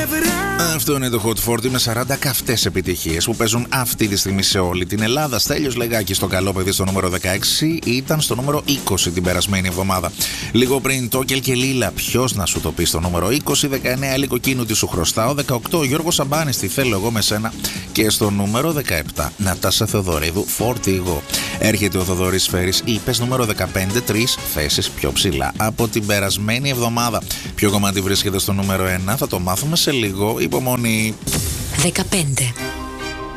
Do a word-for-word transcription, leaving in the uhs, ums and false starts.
Αυτό είναι το Hot σαράντα με σαράντα καυτές επιτυχίες που παίζουν αυτή τη στιγμή σε όλη την Ελλάδα. Στέλιος Λεγάκης στο καλό παιδί στο νούμερο δεκαέξι, ήταν στο νούμερο είκοσι την περασμένη εβδομάδα. Λίγο πριν Τόκελ και Λίλα, ποιος να σου το πει στο νούμερο είκοσι, δεκαεννέα Λίκο Κίνου τι σου χρωστάω, δεκαοκτώ Γιώργος Σαμπάνης τι θέλω εγώ με σένα και στο νούμερο δεκαεπτά Νατάσα Θεοδωρίδου Φορτίγο. Έρχεται ο Θοδωρής Σφαίρης, είπες νούμερο δεκαπέντε, τρεις θέσεις πιο ψηλά από την περασμένη εβδομάδα. Ποιο κομμάτι βρίσκεται στο νούμερο ένα, θα το μάθουμε σε λίγο. Υπομονή. δεκαπέντε.